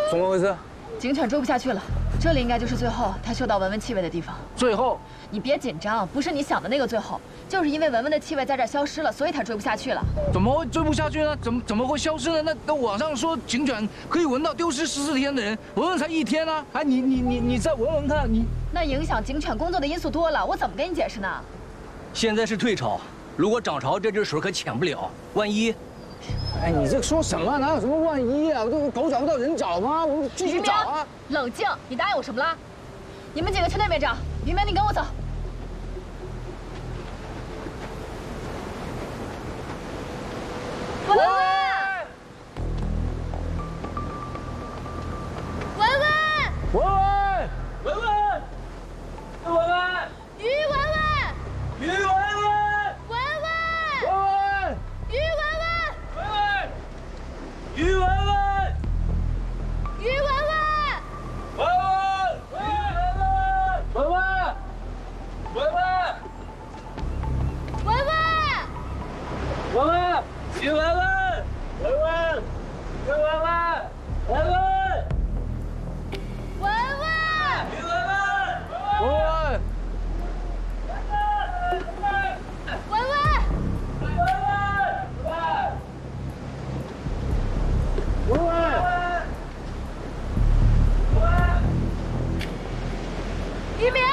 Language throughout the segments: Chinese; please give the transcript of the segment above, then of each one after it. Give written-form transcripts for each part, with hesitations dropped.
怎么回事？ 警犬追不下去了，这里应该就是最后他嗅到文文气味的地方。 最后， 你别紧张，不是你想的那个最后，就是因为文文的气味在这儿消失了，所以他追不下去了。 怎么会追不下去呢？怎么会消失呢？那网上说警犬可以闻到丢失14天的人，文文才1天啊！哎，你再闻闻看，你那影响警犬工作的因素多了，我怎么跟你解释呢？ 现在是退潮，如果涨潮，这只水可潜不了，万一…… 哎，你这说什么？哪有什么万一啊？这狗找不到人找吗？我们继续找啊！ 冷静，你答应我什么了？你们几个去那边找，于梅，你跟我走。文文，文文， 文文， 文文，文文， 于文文， 于文文， 文文， 文文， 于文文， 文文，于文文， 于文文， 文文，文文，文文，文文， 文文， 文文，于文文，文文，于文文，文文， 文文， 于文文， 文文， 文文， 文文， 于明。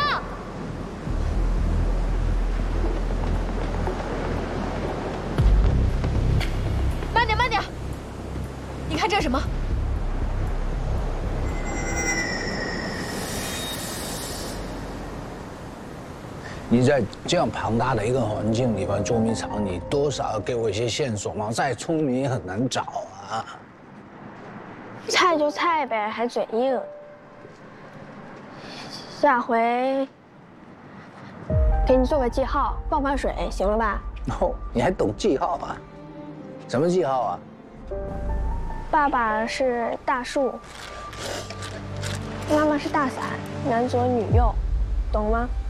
慢点，慢点！你看这是什么？ 你在这样庞大的一个环境里面捉迷藏，你多少要给我一些线索嘛？再聪明也很难找啊。 菜就菜呗，还嘴硬。下回给你做个记号，放放水，行了吧？ 哦，你还懂记号啊？什么记号啊？ 爸爸是大树，妈妈是大伞，男左女右，懂吗？